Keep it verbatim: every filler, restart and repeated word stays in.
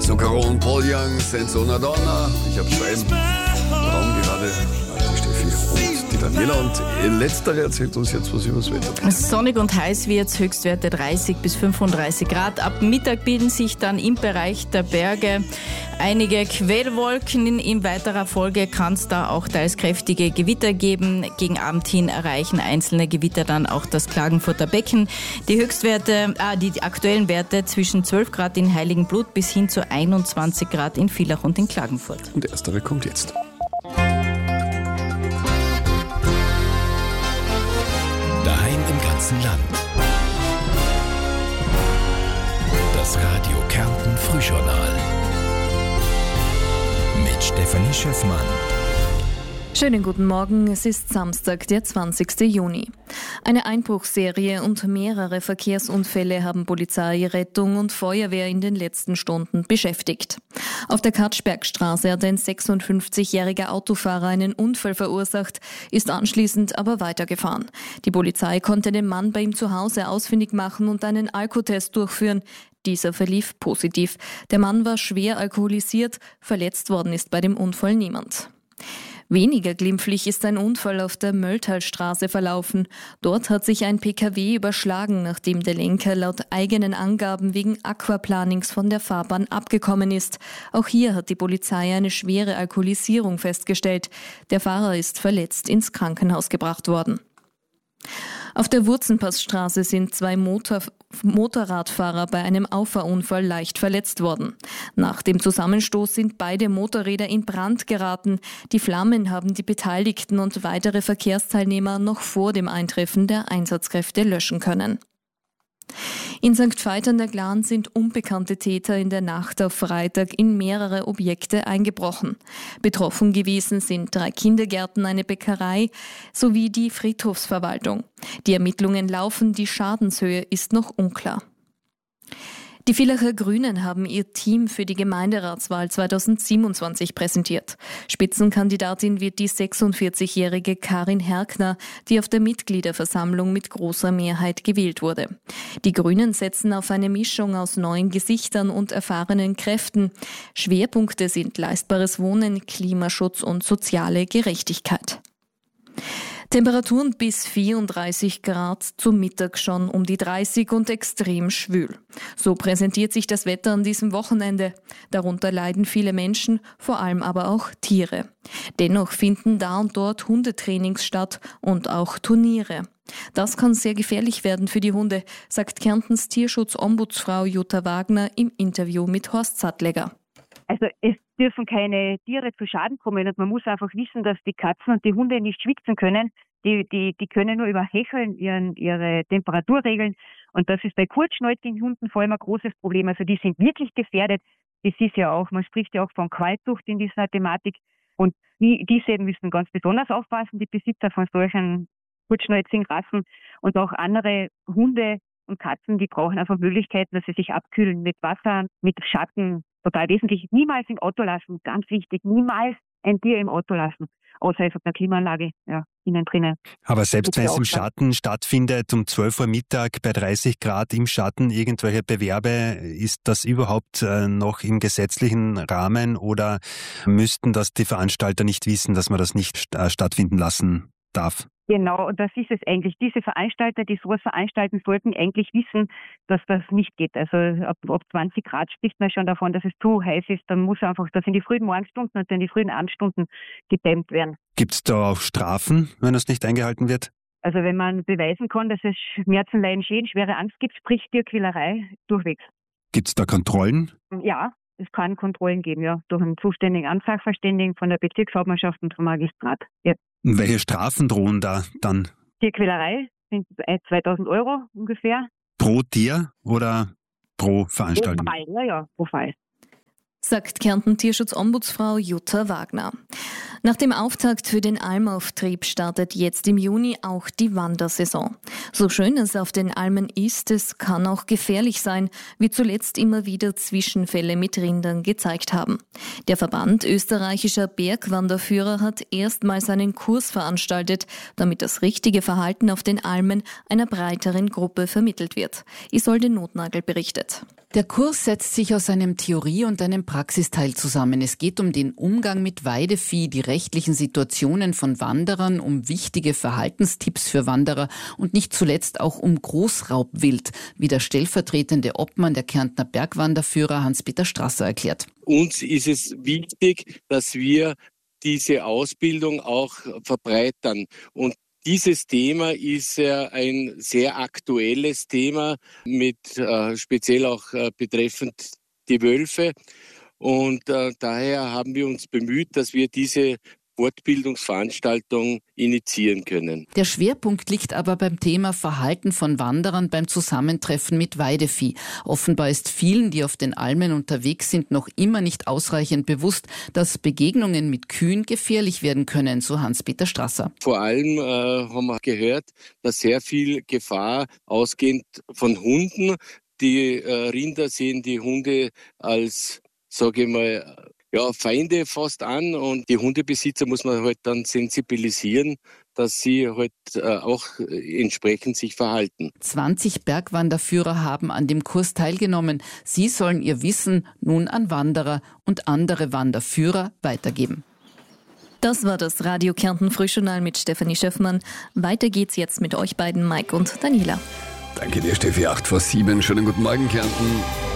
Zucchero und Paul Young, Senza una Donna. Ich habe Schwein Raum gerade. Die Steffi und die Daniela. Und letztere erzählt uns jetzt was über das Wetter. Sonnig und heiß wird's, Höchstwerte dreißig bis fünfunddreißig Grad. Ab Mittag bilden sich dann im Bereich der Berge einige Quellwolken. In weiterer Folge kann es da auch teils kräftige Gewitter geben. Gegen Abend hin erreichen einzelne Gewitter dann auch das Klagenfurter Becken. Die Höchstwerte, ah, die aktuellen Werte zwischen zwölf Grad in Heiligenblut bis hin zu einundzwanzig Grad in Villach und in Klagenfurt. Und der erstere kommt jetzt. Daheim im ganzen Land. Das Radio Kärnten Frühjournal. Mit Stefanie Schöffmann. Schönen guten Morgen, es ist Samstag, der zwanzigsten Juni. Eine Einbruchsserie und mehrere Verkehrsunfälle haben Polizei, Rettung und Feuerwehr in den letzten Stunden beschäftigt. Auf der Katschbergstraße hat ein sechsundfünfzigjähriger Autofahrer einen Unfall verursacht, ist anschließend aber weitergefahren. Die Polizei konnte den Mann bei ihm zu Hause ausfindig machen und einen Alkotest durchführen. Dieser verlief positiv. Der Mann war schwer alkoholisiert, verletzt worden ist bei dem Unfall niemand. Weniger glimpflich ist ein Unfall auf der Mölltalstraße verlaufen. Dort hat sich ein P K W überschlagen, nachdem der Lenker laut eigenen Angaben wegen Aquaplanings von der Fahrbahn abgekommen ist. Auch hier hat die Polizei eine schwere Alkoholisierung festgestellt. Der Fahrer ist verletzt ins Krankenhaus gebracht worden. Auf der Wurzenpassstraße sind zwei Motor- Motorradfahrer bei einem Auffahrunfall leicht verletzt worden. Nach dem Zusammenstoß sind beide Motorräder in Brand geraten. Die Flammen haben die Beteiligten und weitere Verkehrsteilnehmer noch vor dem Eintreffen der Einsatzkräfte löschen können. In Sankt Veit an der Glan sind unbekannte Täter in der Nacht auf Freitag in mehrere Objekte eingebrochen. Betroffen gewesen sind drei Kindergärten, eine Bäckerei sowie die Friedhofsverwaltung. Die Ermittlungen laufen, die Schadenshöhe ist noch unklar. Die Villacher Grünen haben ihr Team für die Gemeinderatswahl zweitausendsiebenundzwanzig präsentiert. Spitzenkandidatin wird die sechsundvierzigjährige Karin Herkner, die auf der Mitgliederversammlung mit großer Mehrheit gewählt wurde. Die Grünen setzen auf eine Mischung aus neuen Gesichtern und erfahrenen Kräften. Schwerpunkte sind leistbares Wohnen, Klimaschutz und soziale Gerechtigkeit. Temperaturen bis vierunddreißig Grad, zum Mittag schon um die dreißig und extrem schwül. So präsentiert sich das Wetter an diesem Wochenende. Darunter leiden viele Menschen, vor allem aber auch Tiere. Dennoch finden da und dort Hundetrainings statt und auch Turniere. Das kann sehr gefährlich werden für die Hunde, sagt Kärntens Tierschutzombudsfrau Jutta Wagner im Interview mit Horst Sattlegger. Also es dürfen keine Tiere zu Schaden kommen und man muss einfach wissen, dass die Katzen und die Hunde nicht schwitzen können. Die, die, die können nur über Hecheln ihren, ihre Temperatur regeln und das ist bei kurzschnäuzigen Hunden vor allem ein großes Problem. Also die sind wirklich gefährdet. Das ist ja auch, man spricht ja auch von Qualzucht in dieser Thematik und die, diese müssen ganz besonders aufpassen, die Besitzer von solchen kurzschnäuzigen Rassen und auch andere Hunde und Katzen, die brauchen einfach Möglichkeiten, dass sie sich abkühlen mit Wasser, mit Schatten. Total wesentlich. Niemals im Auto lassen, ganz wichtig. Niemals ein Tier im Auto lassen. Außer es hat eine Klimaanlage, ja, innen drinnen. Aber selbst wenn es im Schatten stattfindet, um zwölf Uhr Mittag bei dreißig Grad im Schatten irgendwelche Bewerbe, ist das überhaupt äh, noch im gesetzlichen Rahmen oder müssten das die Veranstalter nicht wissen, dass man das nicht st- äh, stattfinden lassen darf? Genau, und das ist es eigentlich. Diese Veranstalter, die sowas veranstalten, sollten eigentlich wissen, dass das nicht geht. Also ab, ab zwanzig Grad spricht man schon davon, dass es zu heiß ist. Dann muss einfach das in die frühen Morgenstunden und in die frühen Abendstunden gedämmt werden. Gibt es da auch Strafen, wenn das nicht eingehalten wird? Also wenn man beweisen kann, dass es Schmerzen, Leiden, Schäden, schwere Angst gibt, sprich Tierquälerei durchwegs. Gibt es da Kontrollen? Ja, es kann Kontrollen geben, ja, durch einen zuständigen Amtssachverständigen von der Bezirkshauptmannschaft und vom Magistrat. Ja. Und welche Strafen drohen da dann? Tierquälerei sind zweitausend Euro ungefähr. Pro Tier oder pro Veranstaltung? Pro Fall, ja, ja, pro Fall. Sagt Kärnten Tierschutzombudsfrau Jutta Wagner. Nach dem Auftakt für den Almauftrieb startet jetzt im Juni auch die Wandersaison. So schön es auf den Almen ist, es kann auch gefährlich sein, wie zuletzt immer wieder Zwischenfälle mit Rindern gezeigt haben. Der Verband österreichischer Bergwanderführer hat erstmals einen Kurs veranstaltet, damit das richtige Verhalten auf den Almen einer breiteren Gruppe vermittelt wird. Isolde Notnagel berichtet. Der Kurs setzt sich aus einem Theorie- und einem Praxisteil zusammen. Es geht um den Umgang mit Weidevieh, die rechtlichen Situationen von Wanderern, um wichtige Verhaltenstipps für Wanderer und nicht zuletzt auch um Großraubwild, wie der stellvertretende Obmann der Kärntner Bergwanderführer Hans-Peter Strasser erklärt. Uns ist es wichtig, dass wir diese Ausbildung auch verbreitern. Und dieses Thema ist ja ein sehr aktuelles Thema, mit äh, speziell auch äh, betreffend die Wölfe. Und äh, daher haben wir uns bemüht, dass wir diese Fortbildungsveranstaltung initiieren können. Der Schwerpunkt liegt aber beim Thema Verhalten von Wanderern beim Zusammentreffen mit Weidevieh. Offenbar ist vielen, die auf den Almen unterwegs sind, noch immer nicht ausreichend bewusst, dass Begegnungen mit Kühen gefährlich werden können, so Hans-Peter Strasser. Vor allem äh, haben wir gehört, dass sehr viel Gefahr ausgehend von Hunden. Die äh, Rinder sehen die Hunde als, sage ich mal, ja, Feinde fast an, und die Hundebesitzer muss man halt dann sensibilisieren, dass sie halt äh, auch entsprechend sich verhalten. zwanzig Bergwanderführer haben an dem Kurs teilgenommen. Sie sollen ihr Wissen nun an Wanderer und andere Wanderführer weitergeben. Das war das Radio Kärnten Frühjournal mit Stefanie Schöffmann. Weiter geht's jetzt mit euch beiden, Mike und Daniela. Danke dir, Steffi. acht vor sieben. Schönen guten Morgen, Kärnten.